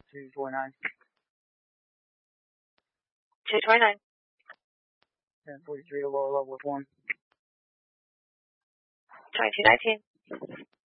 229. 229. 43 to lower level with 1. 2219.